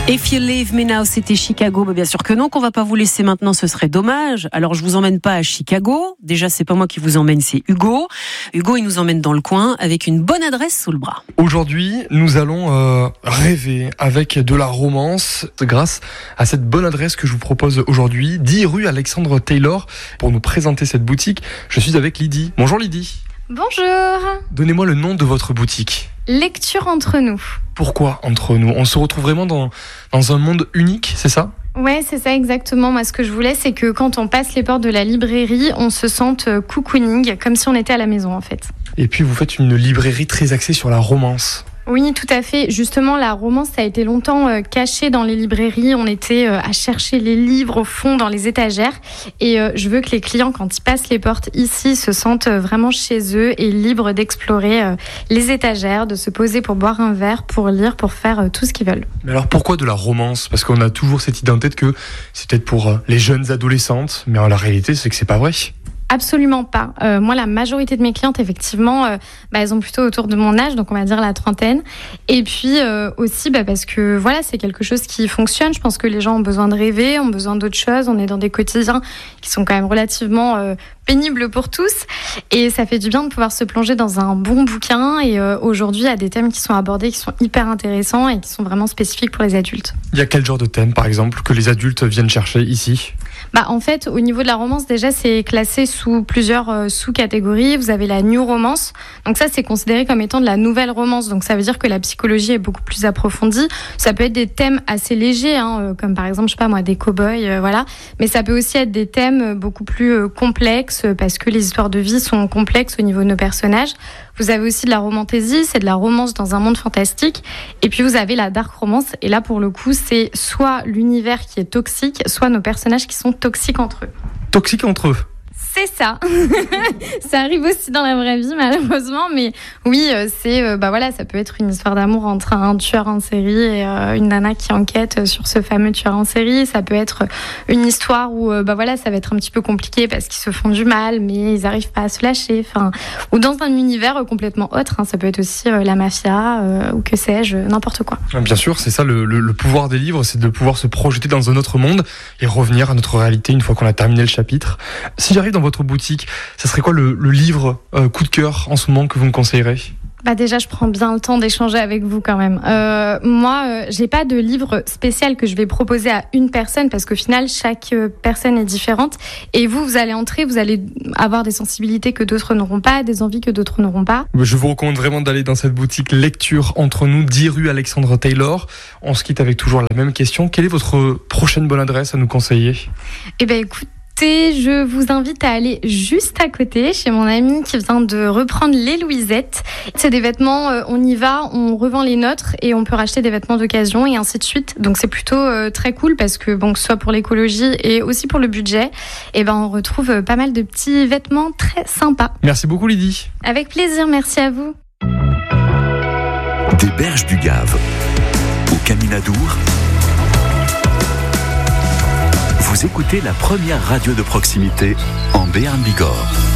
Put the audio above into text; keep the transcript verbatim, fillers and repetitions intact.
If You Leave Me Now, c'était Chicago. Bah, bien sûr que non, qu'on va pas vous laisser maintenant, ce serait dommage. Alors, je vous emmène pas à Chicago. Déjà, c'est pas moi qui vous emmène, c'est Hugo. Hugo, il nous emmène dans le coin avec une bonne adresse sous le bras. Aujourd'hui, nous allons euh, rêver avec de la romance grâce à cette bonne adresse que je vous propose aujourd'hui, dix rue Alexandre Taylor. Pour nous présenter cette boutique, je suis avec Lydie. Bonjour Lydie. Bonjour. Donnez-moi le nom de votre boutique. Lecture entre nous. Pourquoi entre nous ? On se retrouve vraiment dans, dans un monde unique, c'est ça ? Ouais, c'est ça exactement. Moi, ce que je voulais, c'est que quand on passe les portes de la librairie, on se sente cocooning, comme si on était à la maison en fait. Et puis vous faites une librairie très axée sur la romance. Oui, tout à fait. Justement, la romance, ça a été longtemps euh, caché dans les librairies. On était euh, à chercher les livres au fond, dans les étagères. Et euh, je veux que les clients, quand ils passent les portes ici, se sentent euh, vraiment chez eux et libres d'explorer euh, les étagères, de se poser pour boire un verre, pour lire, pour faire euh, tout ce qu'ils veulent. Mais alors pourquoi de la romance ? Parce qu'on a toujours cette idée en tête que c'est peut-être pour euh, les jeunes adolescentes, mais en la réalité, c'est que c'est pas vrai. Absolument pas. Euh, moi, la majorité de mes clientes, effectivement, euh, bah, elles ont plutôt autour de mon âge, donc on va dire la trentaine. Et puis euh, aussi, bah, parce que voilà, c'est quelque chose qui fonctionne. Je pense que les gens ont besoin de rêver, ont besoin d'autres choses. On est dans des quotidiens qui sont quand même relativement euh, pénibles pour tous. Et ça fait du bien de pouvoir se plonger dans un bon bouquin. Et euh, aujourd'hui, il y a des thèmes qui sont abordés, qui sont hyper intéressants et qui sont vraiment spécifiques pour les adultes. Il y a quel genre de thème, par exemple, que les adultes viennent chercher ici ? Bah, en fait, au niveau de la romance, déjà, c'est classé sous plusieurs euh, sous-catégories. Vous avez la new romance. Donc ça, c'est considéré comme étant de la nouvelle romance. Donc ça veut dire que la psychologie est beaucoup plus approfondie. Ça peut être des thèmes assez légers, hein, euh, comme par exemple, je sais pas moi, des cow-boys, euh, voilà. Mais ça peut aussi être des thèmes beaucoup plus euh, complexes euh, parce que les histoires de vie sont complexes au niveau de nos personnages. Vous avez aussi de la romantaisie, c'est de la romance dans un monde fantastique. Et puis vous avez la dark romance. Et là, pour le coup, c'est soit l'univers qui est toxique, soit nos personnages qui sont toxiques entre eux. Toxiques entre eux ? C'est ça. Ça arrive aussi dans la vraie vie, malheureusement. Mais oui, c'est, bah voilà, ça peut être une histoire d'amour entre un tueur en série et euh, une nana qui enquête sur ce fameux tueur en série. Ça peut être une histoire où, bah voilà, ça va être un petit peu compliqué parce qu'ils se font du mal, mais ils n'arrivent pas à se lâcher. Enfin, ou dans un univers complètement autre. Hein. Ça peut être aussi euh, la mafia euh, ou que sais-je, n'importe quoi. Bien sûr, c'est ça le, le, le pouvoir des livres, c'est de pouvoir se projeter dans un autre monde et revenir à notre réalité une fois qu'on a terminé le chapitre. Si j'arrive dans votre boutique, ça serait quoi le, le livre euh, coup de cœur en ce moment que vous me conseillerez ? Bah déjà, je prends bien le temps d'échanger avec vous quand même. Euh, moi, euh, j'ai pas de livre spécial que je vais proposer à une personne parce qu'au final, chaque euh, personne est différente. Et vous, vous allez entrer, vous allez avoir des sensibilités que d'autres n'auront pas, des envies que d'autres n'auront pas. Je vous recommande vraiment d'aller dans cette boutique Lecture entre nous, dix rue Alexandre Taylor. On se quitte avec toujours la même question. Quelle est votre prochaine bonne adresse à nous conseiller ? Eh ben écoute, je vous invite à aller juste à côté chez mon ami qui vient de reprendre les Louisettes. C'est des vêtements, euh, on y va, on revend les nôtres et on peut racheter des vêtements d'occasion et ainsi de suite. Donc c'est plutôt euh, très cool parce que bon, que ce soit pour l'écologie et aussi pour le budget, et ben on retrouve euh, pas mal de petits vêtements très sympas. Merci beaucoup Lydie. Avec plaisir, merci à vous. Des Berges du Gave au Caminadour. Vous écoutez la première radio de proximité en Béarn Bigorre.